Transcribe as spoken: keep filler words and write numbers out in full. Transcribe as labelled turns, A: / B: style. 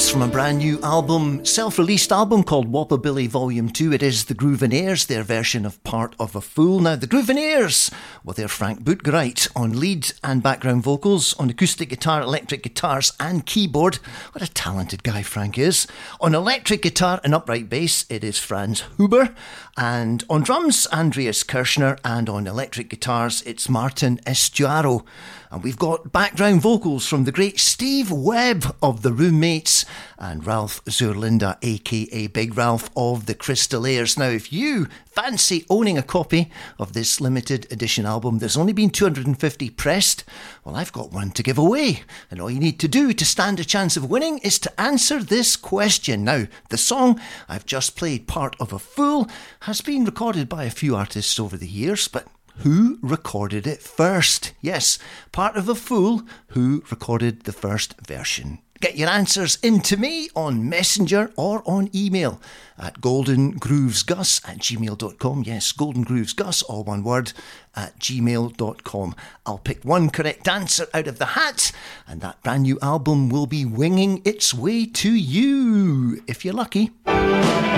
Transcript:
A: Yes, from a brand new album, self-released album called Whoppabilly Volume two. It is the Groovenaires, their version of Part of a Fool. Now, the Groovenaires, well, they're Frank Bootgright on lead and background vocals, on acoustic guitar, electric guitars and keyboard. What a talented guy Frank is. On electric guitar and upright bass, it is Franz Huber. And on drums, Andreas Kirschner. And on electric guitars, it's Martin Estuaro. And we've got background vocals from the great Steve Webb of The Roommates and Ralph Zurlinda, aka Big Ralph of the Crystalaires. Now, if you fancy owning a copy of this limited edition album, there's only been two hundred fifty pressed. Well, I've got one to give away. And all you need to do to stand a chance of winning is to answer this question. Now, the song I've just played, Part of a Fool, has been recorded by a few artists over the years, but who recorded it first? Yes, Part of a Fool, who recorded the first version? Get your answers into me on Messenger or on email at goldengroovesgus at gmail dot com. Yes, goldengroovesgus, all one word, at gmail dot com. I'll pick one correct answer out of the hat, and that brand new album will be winging its way to you, if you're lucky.